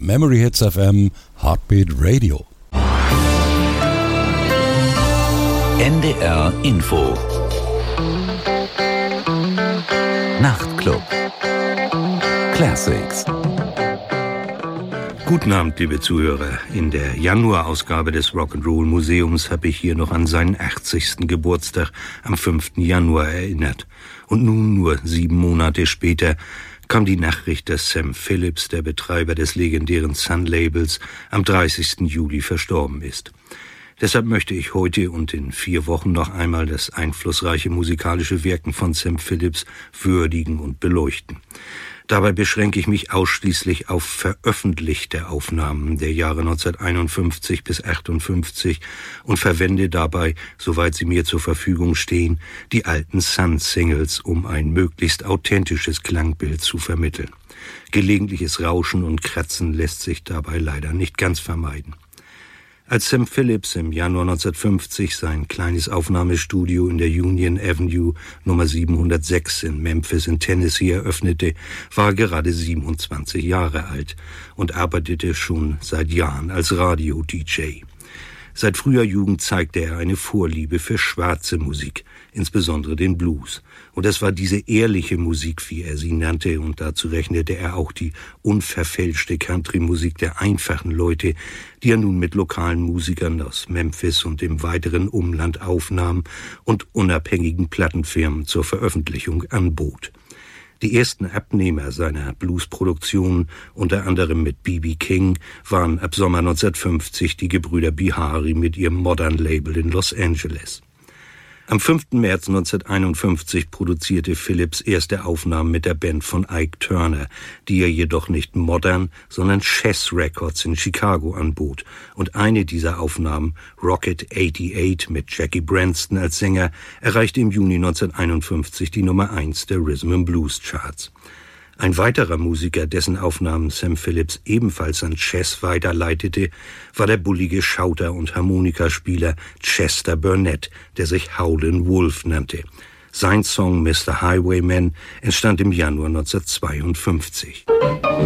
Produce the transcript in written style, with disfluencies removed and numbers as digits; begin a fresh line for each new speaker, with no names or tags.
Memory Hits FM, Heartbeat Radio.
NDR Info Nachtclub Classics.
Guten Abend, liebe Zuhörer. In der Januarausgabe des Rock'n'Roll Museums habe ich hier noch an seinen 80. Geburtstag am 5. Januar erinnert. Und nun, nur 7 Monate später, kam die Nachricht, dass Sam Phillips, der Betreiber des legendären Sun-Labels, am 30. Juli verstorben ist. Deshalb möchte ich heute und in 4 Wochen noch einmal das einflussreiche musikalische Wirken von Sam Phillips würdigen und beleuchten. Dabei beschränke ich mich ausschließlich auf veröffentlichte Aufnahmen der Jahre 1951 bis 1958 und verwende dabei, soweit sie mir zur Verfügung stehen, die alten Sun-Singles, um ein möglichst authentisches Klangbild zu vermitteln. Gelegentliches Rauschen und Kratzen lässt sich dabei leider nicht ganz vermeiden. Als Sam Phillips im Januar 1950 sein kleines Aufnahmestudio in der Union Avenue Nummer 706 in Memphis in Tennessee eröffnete, war er gerade 27 Jahre alt und arbeitete schon seit Jahren als Radio-DJ. Seit früher Jugend zeigte er eine Vorliebe für schwarze Musik, insbesondere den Blues. Und es war diese ehrliche Musik, wie er sie nannte, und dazu rechnete er auch die unverfälschte Country-Musik der einfachen Leute, die er nun mit lokalen Musikern aus Memphis und dem weiteren Umland aufnahm und unabhängigen Plattenfirmen zur Veröffentlichung anbot. Die ersten Abnehmer seiner Bluesproduktionen, unter anderem mit B.B. King, waren ab Sommer 1950 die Gebrüder Bihari mit ihrem Modern-Label in Los Angeles. Am 5. März 1951 produzierte Phillips erste Aufnahmen mit der Band von Ike Turner, die er jedoch nicht Modern, sondern Chess Records in Chicago anbot. Und eine dieser Aufnahmen, Rocket 88 mit Jackie Branston als Sänger, erreichte im Juni 1951 die Nummer 1 der Rhythm and Blues Charts. Ein weiterer Musiker, dessen Aufnahmen Sam Phillips ebenfalls an Chess weiterleitete, war der bullige Schauter- und Harmonikaspieler Chester Burnett, der sich Howlin' Wolf nannte. Sein Song Mr. Highwayman entstand im Januar 1952.